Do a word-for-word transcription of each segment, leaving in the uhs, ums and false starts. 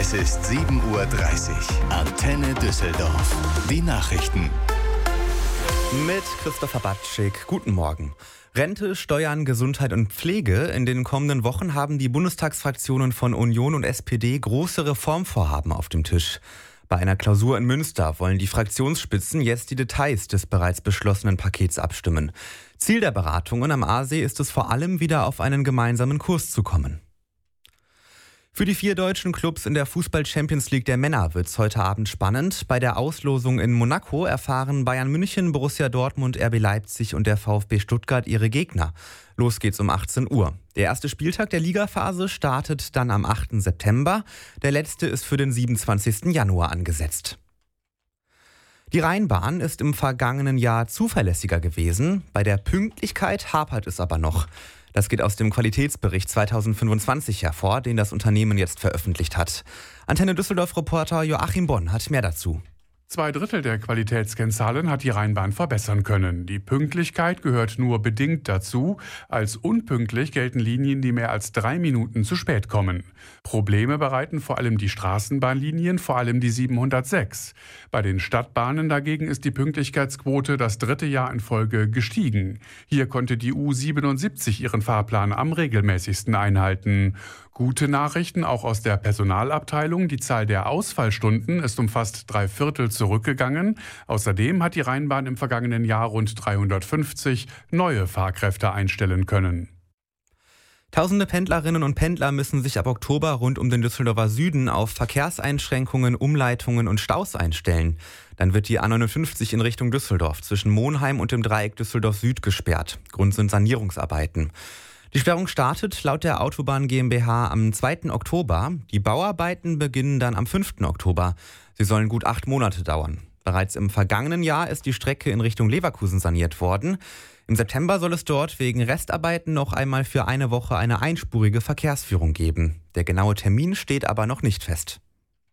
Es ist sieben Uhr dreißig. Antenne Düsseldorf. Die Nachrichten. Mit Christopher Batschik. Guten Morgen. Rente, Steuern, Gesundheit und Pflege. In den kommenden Wochen haben die Bundestagsfraktionen von Union und S P D große Reformvorhaben auf dem Tisch. Bei einer Klausur in Münster wollen die Fraktionsspitzen jetzt die Details des bereits beschlossenen Pakets abstimmen. Ziel der Beratungen am Aasee ist es vor allem, wieder auf einen gemeinsamen Kurs zu kommen. Für die vier deutschen Clubs in der Fußball-Champions League der Männer wird es heute Abend spannend. Bei der Auslosung in Monaco erfahren Bayern München, Borussia Dortmund, R B Leipzig und der VfB Stuttgart ihre Gegner. Los geht's um achtzehn Uhr. Der erste Spieltag der Ligaphase startet dann am achten September. Der letzte ist für den siebenundzwanzigsten Januar angesetzt. Die Rheinbahn ist im vergangenen Jahr zuverlässiger gewesen. Bei der Pünktlichkeit hapert es aber noch. Das geht aus dem Qualitätsbericht zweitausendfünfundzwanzig hervor, den das Unternehmen jetzt veröffentlicht hat. Antenne Düsseldorf-Reporter Joachim Bonn hat mehr dazu. Zwei Drittel der Qualitätskennzahlen hat die Rheinbahn verbessern können. Die Pünktlichkeit gehört nur bedingt dazu. Als unpünktlich gelten Linien, die mehr als drei Minuten zu spät kommen. Probleme bereiten vor allem die Straßenbahnlinien, vor allem die siebenhundertsechs. Bei den Stadtbahnen dagegen ist die Pünktlichkeitsquote das dritte Jahr in Folge gestiegen. Hier konnte die U siebenundsiebzig ihren Fahrplan am regelmäßigsten einhalten. Gute Nachrichten auch aus der Personalabteilung. Die Zahl der Ausfallstunden ist um fast drei Viertel zurückgegangen. Außerdem hat die Rheinbahn im vergangenen Jahr rund dreihundertfünfzig neue Fahrkräfte einstellen können. Tausende Pendlerinnen und Pendler müssen sich ab Oktober rund um den Düsseldorfer Süden auf Verkehrseinschränkungen, Umleitungen und Staus einstellen. Dann wird die A neunundfünfzig in Richtung Düsseldorf zwischen Monheim und dem Dreieck Düsseldorf Süd gesperrt. Grund sind Sanierungsarbeiten. Die Sperrung startet laut der Autobahn GmbH am zweiten Oktober. Die Bauarbeiten beginnen dann am fünften Oktober. Sie sollen gut acht Monate dauern. Bereits im vergangenen Jahr ist die Strecke in Richtung Leverkusen saniert worden. Im September soll es dort wegen Restarbeiten noch einmal für eine Woche eine einspurige Verkehrsführung geben. Der genaue Termin steht aber noch nicht fest.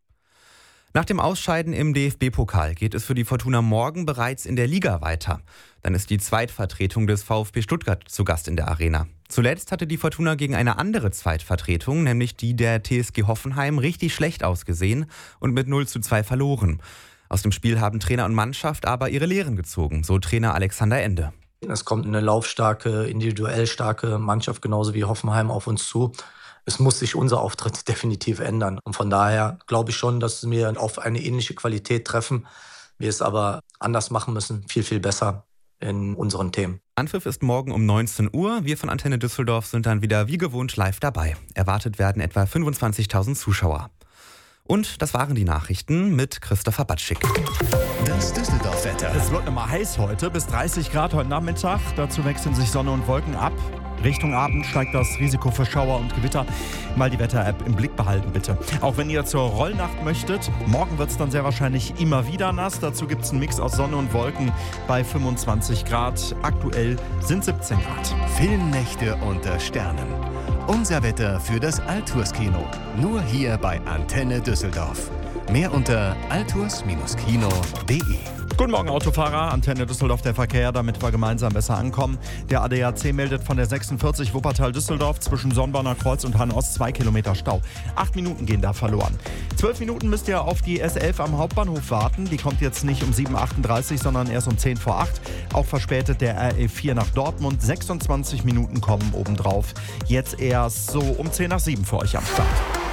Nach dem Ausscheiden im D F B-Pokal geht es für die Fortuna morgen bereits in der Liga weiter. Dann ist die Zweitvertretung des VfB Stuttgart zu Gast in der Arena. Zuletzt hatte die Fortuna gegen eine andere Zweitvertretung, nämlich die der T S G Hoffenheim, richtig schlecht ausgesehen und mit null zu zwei verloren. Aus dem Spiel haben Trainer und Mannschaft aber ihre Lehren gezogen, so Trainer Alexander Ende. Es kommt eine laufstarke, individuell starke Mannschaft, genauso wie Hoffenheim, auf uns zu. Es muss sich unser Auftritt definitiv ändern. Und von daher glaube ich schon, dass wir auf eine ähnliche Qualität treffen. Wir es aber anders machen müssen, viel, viel besser in unseren Themen. Anpfiff ist morgen um neunzehn Uhr. Wir von Antenne Düsseldorf sind dann wieder wie gewohnt live dabei. Erwartet werden etwa fünfundzwanzigtausend Zuschauer. Und das waren die Nachrichten mit Christopher Batschik. Das Düsseldorf-Wetter. Es wird nochmal heiß heute, bis dreißig Grad heute Nachmittag. Dazu wechseln sich Sonne und Wolken ab. Richtung Abend steigt das Risiko für Schauer und Gewitter. Mal die Wetter-App im Blick behalten, bitte. Auch wenn ihr zur Rollnacht möchtet, morgen wird es dann sehr wahrscheinlich immer wieder nass. Dazu gibt es einen Mix aus Sonne und Wolken bei fünfundzwanzig Grad. Aktuell sind siebzehn Grad. Filmnächte unter Sternen. Unser Wetter für das Alturs-Kino. Nur hier bei Antenne Düsseldorf. Mehr unter alturs kino punkt de. Guten Morgen, Autofahrer. Antenne Düsseldorf, der Verkehr, damit wir gemeinsam besser ankommen. Der A D A C meldet von der sechsundvierzig Wuppertal-Düsseldorf zwischen Sonnbaumer Kreuz und Hahn-Ost zwei Kilometer Stau. Acht Minuten gehen da verloren. Zwölf Minuten müsst ihr auf die S elf am Hauptbahnhof warten. Die kommt jetzt nicht um sieben Uhr achtunddreißig, sondern erst um zehn vor acht. Auch verspätet der R E vier nach Dortmund. sechsundzwanzig Minuten kommen obendrauf. Jetzt erst so um zehn nach sieben für euch am Start.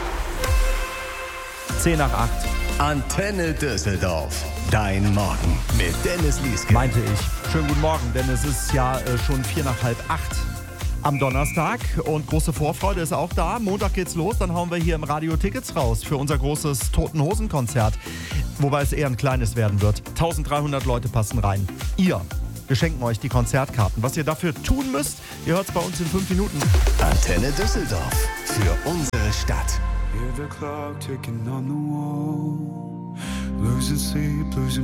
zehn nach acht. Antenne Düsseldorf. Dein Morgen mit Dennis Lieske. Meinte ich. Schönen guten Morgen, denn es ist ja äh, schon vier nach halb acht am Donnerstag und große Vorfreude ist auch da. Montag geht's los, dann hauen wir hier im Radio Tickets raus für unser großes Toten-Hosen-Konzert, wobei es eher ein kleines werden wird. eintausenddreihundert Leute passen rein. Ihr, wir schenken euch die Konzertkarten. Was ihr dafür tun müsst, ihr hört's bei uns in fünf Minuten. Antenne Düsseldorf für unsere Stadt. Hear the clock ticking on the wall, losing sleep, losing